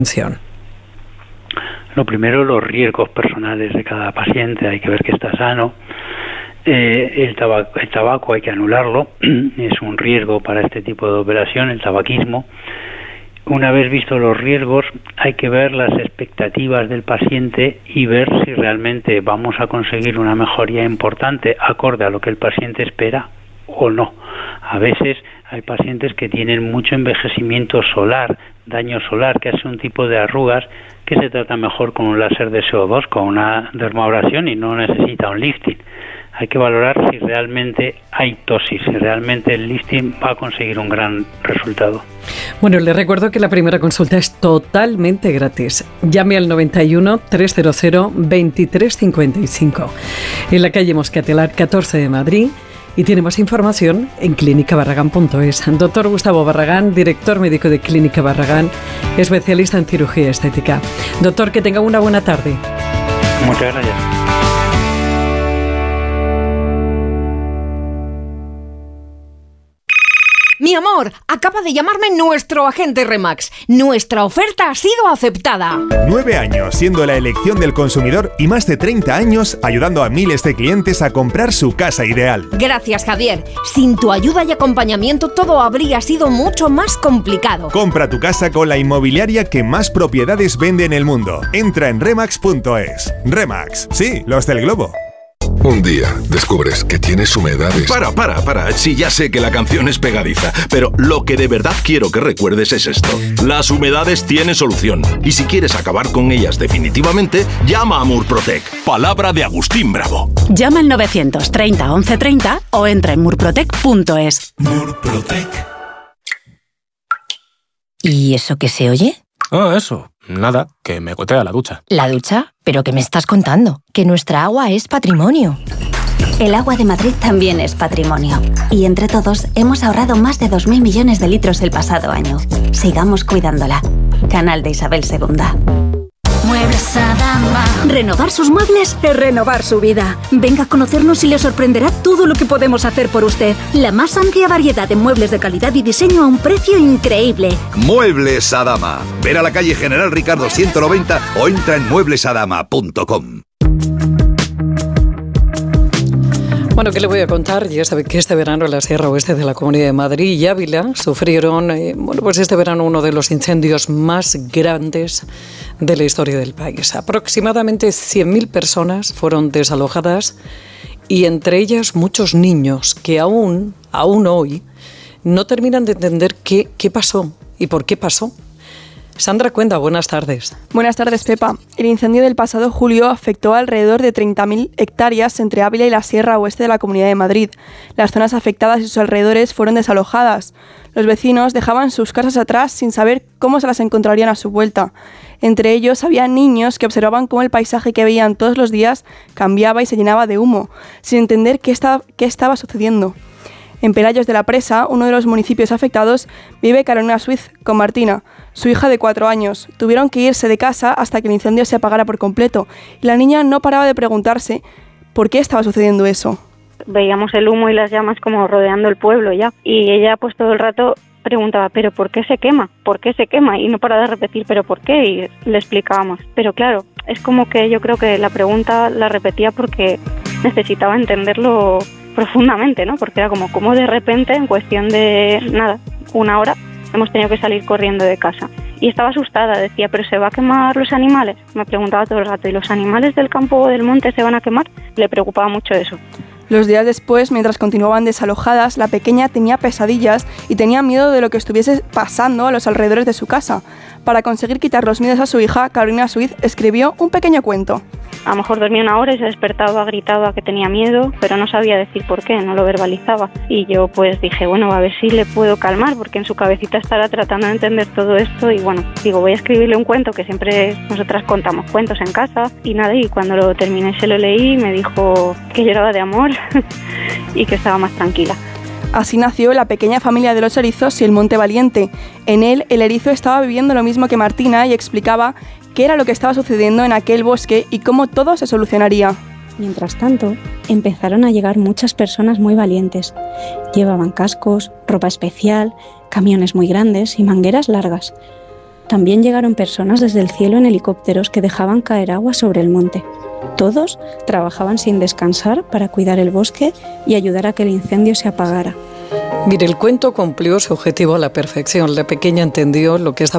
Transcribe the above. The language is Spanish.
Lo primero, los riesgos personales de cada paciente, hay que ver que está sano. El tabaco hay que anularlo, es un riesgo para este tipo de operación, el tabaquismo. Una vez visto los riesgos, hay que ver las expectativas del paciente y ver si realmente vamos a conseguir una mejoría importante acorde a lo que el paciente espera o no. A veces hay pacientes que tienen mucho envejecimiento solar, daño solar, que hace un tipo de arrugas que se trata mejor con un láser de CO2, con una dermoabrasión y no necesita un lifting. Hay que valorar si realmente hay tosis, si realmente el lifting va a conseguir un gran resultado. Bueno, les recuerdo que la primera consulta es totalmente gratis. Llame al 91 300 2355 en la calle Moscatelar 14 de Madrid. Y tiene más información en clínicabarragán.es. Doctor Gustavo Barragán, director médico de Clínica Barragán, especialista en cirugía estética. Doctor, que tenga una buena tarde. Muchas gracias. Mi amor, acaba de llamarme nuestro agente Remax. Nuestra oferta ha sido aceptada. 9 años siendo la elección del consumidor y más de 30 años ayudando a miles de clientes a comprar su casa ideal. Gracias, Javier. Sin tu ayuda y acompañamiento todo habría sido mucho más complicado. Compra tu casa con la inmobiliaria que más propiedades vende en el mundo. Entra en Remax.es. Remax, sí, los del globo. Un día descubres que tienes humedades. Para. Sí, ya sé que la canción es pegadiza, pero lo que de verdad quiero que recuerdes es esto. Las humedades tienen solución. Y si quieres acabar con ellas definitivamente, llama a Murprotec. Palabra de Agustín Bravo. Llama al 930 1130 o entra en murprotec.es. Murprotec. ¿Y eso qué se oye? Ah, eso. Nada, que me gotea la ducha. ¿La ducha? ¿Pero qué me estás contando? Que nuestra agua es patrimonio. El agua de Madrid también es patrimonio. Y entre todos hemos ahorrado más de 2.000 millones de litros el pasado año. Sigamos cuidándola. Canal de Isabel II. Muebles Adama. Renovar sus muebles es renovar su vida. Venga a conocernos y le sorprenderá todo lo que podemos hacer por usted. La más amplia variedad de muebles de calidad y diseño a un precio increíble. Muebles Adama. Ver a la calle General Ricardo 190 o entra en mueblesadama.com. Bueno, ¿qué le voy a contar? Ya sabe que este verano en la Sierra Oeste de la Comunidad de Madrid y Ávila sufrieron, este verano uno de los incendios más grandes de la historia del país. Aproximadamente 100.000 personas fueron desalojadas y entre ellas muchos niños que aún hoy no terminan de entender qué pasó y por qué pasó. Sandra Cuenda, buenas tardes. Buenas tardes, Pepa. El incendio del pasado julio afectó a alrededor de 30.000 hectáreas entre Ávila y la Sierra Oeste de la Comunidad de Madrid. Las zonas afectadas y sus alrededores fueron desalojadas. Los vecinos dejaban sus casas atrás sin saber cómo se las encontrarían a su vuelta. Entre ellos había niños que observaban cómo el paisaje que veían todos los días cambiaba y se llenaba de humo, sin entender qué estaba sucediendo. En Pelayos de la Presa, uno de los municipios afectados, vive Carolina Suiz con Martina, su hija de 4 años. Tuvieron que irse de casa hasta que el incendio se apagara por completo y la niña no paraba de preguntarse por qué estaba sucediendo eso. Veíamos el humo y las llamas como rodeando el pueblo ya y ella pues todo el rato preguntaba, ¿pero por qué se quema? ¿Por qué se quema? Y no paraba de repetir, ¿pero por qué? Y le explicábamos. Pero claro, es como que yo creo que la pregunta la repetía porque necesitaba entenderlo profundamente, ¿no? Porque era como de repente, en cuestión de nada, 1 hora, hemos tenido que salir corriendo de casa. Y estaba asustada, decía, ¿pero se va a quemar los animales? Me preguntaba todo el rato, ¿y los animales del campo o del monte se van a quemar? Le preocupaba mucho eso. Los días después, mientras continuaban desalojadas, la pequeña tenía pesadillas y tenía miedo de lo que estuviese pasando a los alrededores de su casa. Para conseguir quitar los miedos a su hija, Carolina Suiz escribió un pequeño cuento. A lo mejor dormía 1 hora y se despertaba, gritaba que tenía miedo, pero no sabía decir por qué, no lo verbalizaba. Y yo pues dije, bueno, a ver si le puedo calmar, porque en su cabecita estará tratando de entender todo esto. Y bueno, digo, voy a escribirle un cuento, que siempre nosotras contamos cuentos en casa. Y nada, y cuando lo terminé se lo leí, me dijo que lloraba de amor y que estaba más tranquila. Así nació La pequeña familia de los erizos y el monte valiente. En él, el erizo estaba viviendo lo mismo que Martina y explicaba qué era lo que estaba sucediendo en aquel bosque y cómo todo se solucionaría. Mientras tanto, empezaron a llegar muchas personas muy valientes. Llevaban cascos, ropa especial, camiones muy grandes y mangueras largas. También llegaron personas desde el cielo en helicópteros que dejaban caer agua sobre el monte. Todos trabajaban sin descansar para cuidar el bosque y ayudar a que el incendio se apagara. Mire, el cuento cumplió su objetivo a la perfección. La pequeña entendió lo que estaba